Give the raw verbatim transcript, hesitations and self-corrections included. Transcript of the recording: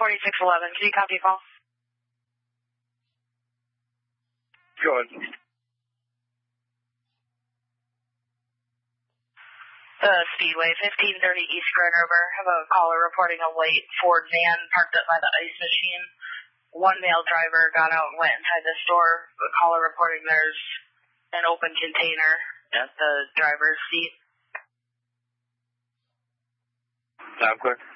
forty-six eleven, can you copy call? Go ahead. The Speedway, fifteen thirty East Grand River. Have a caller reporting a late Ford van parked up by the ice machine. One male driver got out and went inside the store. The caller reporting there's an open container at the driver's seat. Sound clear.